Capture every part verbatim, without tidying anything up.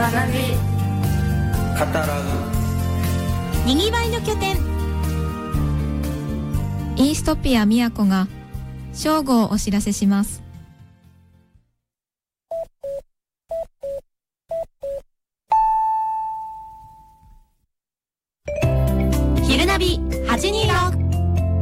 学び、 語らう、 にぎわいの拠点、 イーストピア宮古が正午をお知らせします。 昼ナビはちにーろく。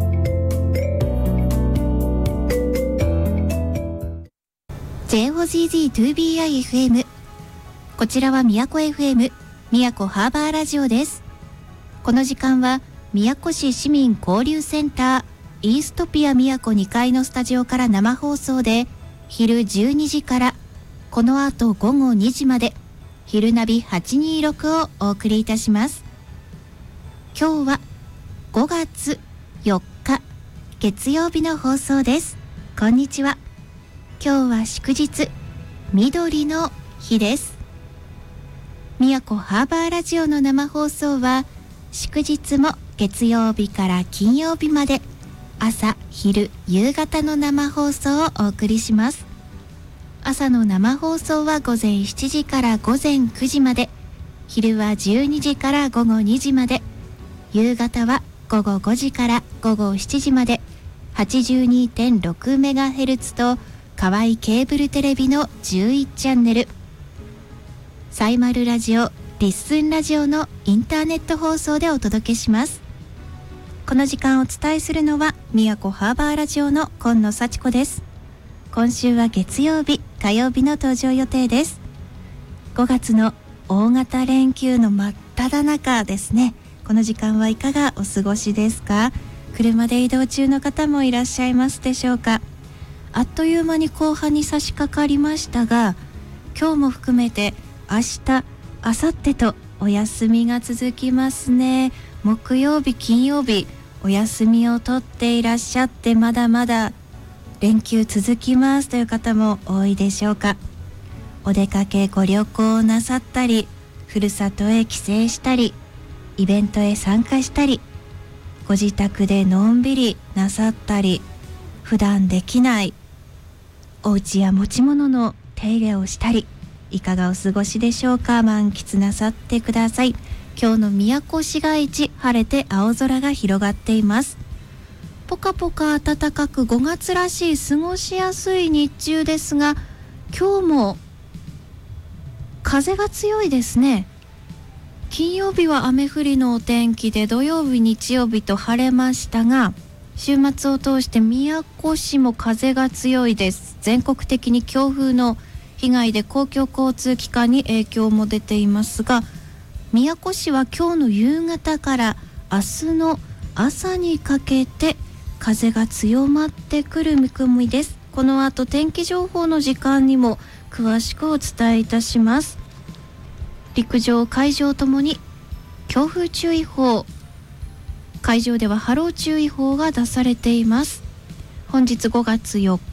ジェイオージージーツービーアイエフエム、 こちらは宮古 エフエム 宮古ハーバーラジオです。この時間は宮古市市民交流センターイーストピア宮古にかいのスタジオから生放送で、昼じゅうにじからこの後午後にじまで昼ナビはちにーろくをお送りいたします。今日はごがつよっか月曜日の放送です。こんにちは。今日は祝日、緑の日です。宮古ハーバーラジオの生放送は祝日も月曜日から金曜日まで朝、昼、夕方の生放送をお送りします。朝の生放送は午前しちじから午前くじまで、昼はじゅうにじから午後にじまで、夕方は午後ごじから午後しちじまで はちじゅうにてんろくメガヘルツ と河合ケーブルテレビのじゅういちチャンネル、サイマルラジオ、リッスンラジオのインターネット放送でお届けします。この時間お伝えするのは宮古ハーバーラジオの今野幸子です。今週は月曜日、火曜日の登場予定です。ごがつの大型連休の真っ只中ですね。この時間はいかがお過ごしですか？車で移動中の方もいらっしゃいますでしょうか？あっという間に後半に差し掛かりましたが、今日も含めて明日、明後日とお休みが続きますね。木曜日、金曜日お休みを取っていらっしゃって、まだまだ連休続きますという方も多いでしょうか。お出かけ、ご旅行なさったり、ふるさとへ帰省したり、イベントへ参加したり、ご自宅でのんびりなさったり、普段できないお家や持ち物の手入れをしたり、いかがお過ごしでしょうか？満喫なさってください。今日の宮古市街地、晴れて青空が広がっています。ポカポカ暖かくごがつらしい過ごしやすい日中ですが、今日も風が強いですね。金曜日は雨降りのお天気で、土曜日、日曜日と晴れましたが、週末を通して宮古市も風が強いです。全国的に強風の被害で公共交通機関に影響も出ていますが、宮古市は今日の夕方から明日の朝にかけて風が強まってくる見込みです。この後天気情報の時間にも詳しくお伝えいたします。陸上、海上ともに強風注意報、海上では波浪注意報が出されています。本日ごがつよっか